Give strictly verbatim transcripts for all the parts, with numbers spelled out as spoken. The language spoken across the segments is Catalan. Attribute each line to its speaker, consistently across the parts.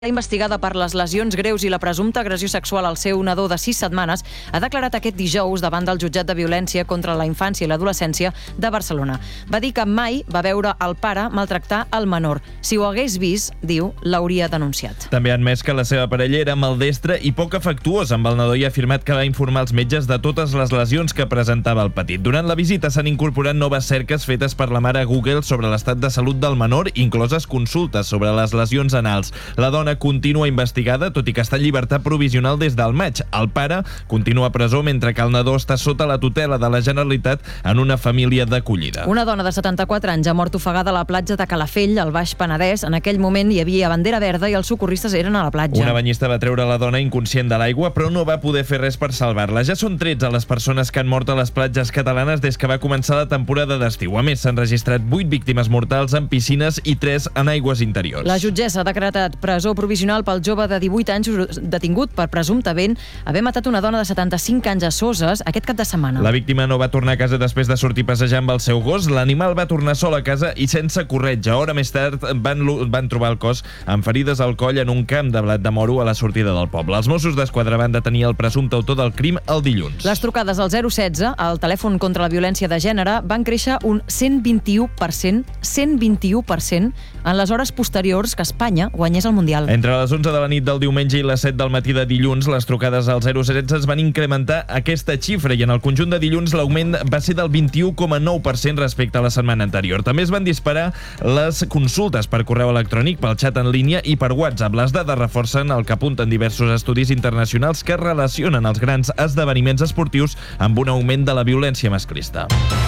Speaker 1: investigada per les lesions greus i la presumpta agressió sexual al seu nadó de sis setmanes, ha declarat aquest dijous davant del jutjat de violència contra la infància i l'adolescència de Barcelona. Va dir que mai va veure el pare maltractar el menor. Si ho hagués vist, diu, l'hauria denunciat.
Speaker 2: També ha admès que la seva parella era maldestra i poc afectuosa amb el nadó i ha afirmat que va informar els metges de totes les lesions que presentava el petit. Durant la visita s'han incorporat noves cerques fetes per la mare Google sobre l'estat de salut del menor, incloses consultes sobre les lesions anals. La dona continua investigada, tot i que està en llibertat provisional des del maig. El pare continua a presó mentre que el nadó està sota la tutela de la Generalitat en una família d'acollida.
Speaker 1: Una dona de setanta-quatre anys ha mort ofegada a la platja de Calafell, al Baix Penedès. En aquell moment hi havia bandera verda i els socorristes eren a la platja.
Speaker 2: Una banyista va treure la dona inconscient de l'aigua, però no va poder fer res per salvar-la. Ja són tretze les persones que han mort a les platges catalanes des que va començar la temporada d'estiu. A més, s'han registrat vuit víctimes mortals en piscines i tres en aigües interiors.
Speaker 1: La jutgessa ha decretat presó provisional pel jove de divuit anys detingut per presumptament haver matat una dona de setanta-cinc anys a Soses aquest cap de setmana.
Speaker 2: La víctima no va tornar a casa després de sortir a passejar amb el seu gos. L'animal va tornar sol a casa i sense corretja. Hora més tard van, van trobar el cos amb ferides al coll en un camp de blat de moro a la sortida del poble. Els Mossos d'Esquadra van detenir el presumpte autor del crim el dilluns.
Speaker 1: Les trucades al zero setze, al telèfon contra la violència de gènere, van créixer un cent vint-i-u per cent, cent vint-i-u per cent en les hores posteriors que Espanya guanyés el Mundial.
Speaker 2: Entre les onze de la nit del diumenge i les set del matí de dilluns, les trucades al zero setze es van incrementar aquesta xifra i en el conjunt de dilluns l'augment va ser del vint-i-u coma nou per cent respecte a la setmana anterior. També es van disparar les consultes per correu electrònic, pel xat en línia i per WhatsApp. Les dades reforcen el que apunten diversos estudis internacionals que relacionen els grans esdeveniments esportius amb un augment de la violència masclista.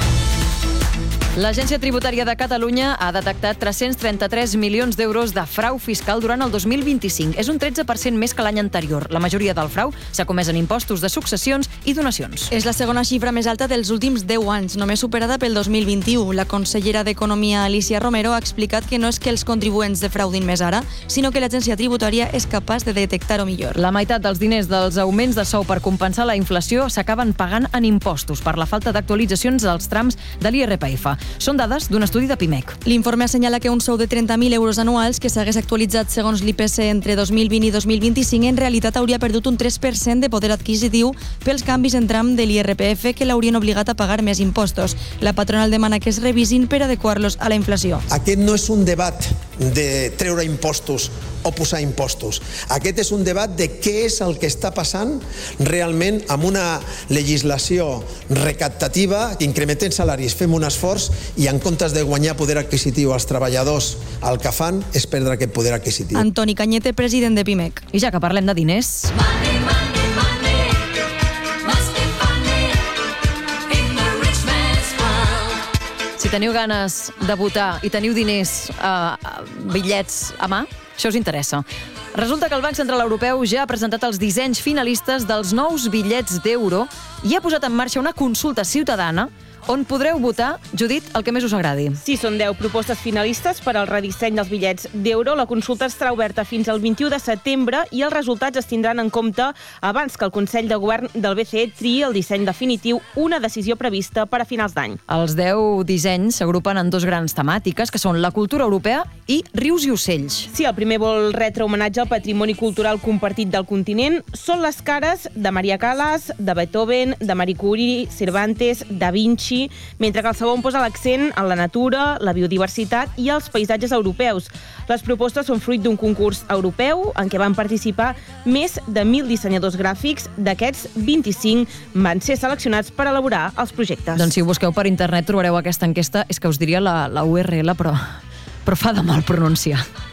Speaker 1: L'Agència Tributària de Catalunya ha detectat tres-cents trenta-tres milions d'euros de frau fiscal durant el dos mil vint-i-cinc. És un tretze per cent més que l'any anterior. La majoria del frau s'ha comès en impostos de successions i donacions.
Speaker 3: És la segona xifra més alta dels últims deu anys, només superada pel dos mil vint-i-u. La consellera d'Economia, Alicia Romero, ha explicat que no és que els contribuents defraudin més ara, sinó que l'Agència Tributària és capaç de detectar-ho millor.
Speaker 1: La meitat dels diners dels augments de sou per compensar la inflació s'acaben pagant en impostos per la falta d'actualitzacions dels trams de l'I R P F. Són dades d'un estudi de Pimec.
Speaker 3: L'informe assenyala que un sou de trenta mil euros anuals que s'hagués actualitzat segons l'I P C entre dos mil vint i dos mil vint-i-cinc en realitat hauria perdut un tres per cent de poder adquisitiu pels canvis en tram de l'I R P F que l'haurien obligat a pagar més impostos. La patronal demana que es revisin per adequar-los a la inflació.
Speaker 4: Aquest no és un debat de treure impostos o posar impostos. Aquest és un debat de què és el que està passant realment amb una legislació recaptativa, que incrementen salaris, fem un esforç i en comptes de guanyar poder adquisitiu als treballadors, el que fan és perdre aquest poder adquisitiu.
Speaker 3: Antoni Cañete, president de Pimec.
Speaker 1: I ja que parlem de diners... Money, money, money. Must be funny in the rich man's world. Si teniu ganes de votar i teniu diners, eh, bitllets a mà, això us interessa. Resulta que el Banc Central Europeu ja ha presentat els dissenys finalistes dels nous bitllets d'euro i ha posat en marxa una consulta ciutadana on podreu votar, Judit, el que més us agradi.
Speaker 5: Sí, són deu propostes finalistes per al redisseny dels bitllets d'euro. La consulta estarà oberta fins al vint-i-u de setembre i els resultats es tindran en compte abans que el Consell de Govern del B C E triï el disseny definitiu, una decisió prevista per a finals d'any.
Speaker 1: Els deu dissenys s'agrupen en dos grans temàtiques, que són la cultura europea i rius i ocells.
Speaker 5: Sí, el primer vol retre homenatge al patrimoni cultural compartit del continent. Són les cares de Maria Callas, de Beethoven, de Marie Curie, Cervantes, Da Vinci, mentre que el segon posa l'accent en la natura, la biodiversitat i els paisatges europeus. Les propostes són fruit d'un concurs europeu en què van participar més de mil dissenyadors gràfics. D'aquests, vint-i-cinc van ser seleccionats per elaborar els projectes.
Speaker 1: Doncs si ho busqueu per internet trobareu aquesta enquesta. És que us diria la, la U R L, però, però fa de mal pronunciar.